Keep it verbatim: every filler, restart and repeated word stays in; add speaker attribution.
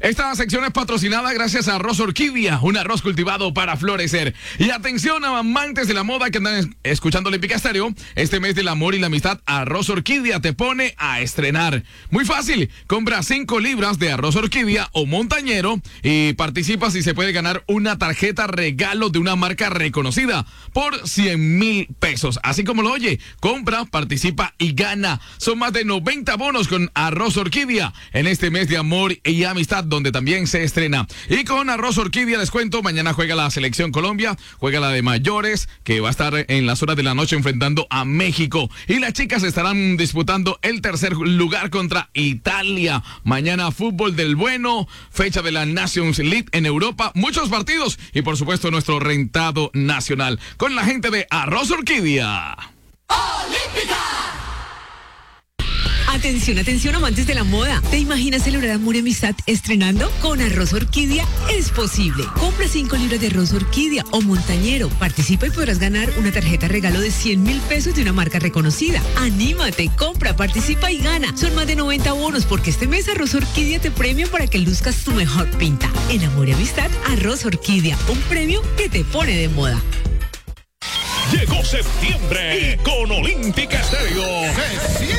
Speaker 1: Esta sección es patrocinada gracias a Arroz Orquídea, un arroz cultivado para florecer. Y atención a amantes de la moda que andan escuchando Olímpica Estéreo, este mes del amor y la amistad, Arroz Orquídea te pone a estrenar. Muy fácil, compra cinco libras de Arroz Orquídea o Montañero y participas y se puede ganar una tarjeta regalo de una marca reconocida por cien mil pesos. Así como lo oye, compra, participa y gana. Son más de noventa bonos con Arroz Orquídea en este mes de amor y amistad, donde también se estrena. Y con Arroz Orquídea les cuento, mañana juega la Selección Colombia, juega la de mayores, que va a estar en las horas de la noche enfrentando a México. Y las chicas estarán disputando el tercer lugar contra Italia. Mañana fútbol del bueno, fecha de la Nations League en Europa, muchos partidos y por supuesto nuestro rentado nacional. Con la gente de Arroz Orquídea.
Speaker 2: ¡Olímpica! Atención, atención, amantes de la moda. ¿Te imaginas celebrar amor y amistad estrenando? Con Arroz Orquídea es posible. Compra cinco libras de Arroz Orquídea o Montañero. Participa y podrás ganar una tarjeta regalo de cien mil pesos de una marca reconocida. Anímate, compra, participa y gana. Son más de noventa bonos porque este mes Arroz Orquídea te premia para que luzcas tu mejor pinta. En amor y amistad, Arroz Orquídea, un premio que te pone de moda.
Speaker 3: Llegó septiembre y con Olímpica Estéreo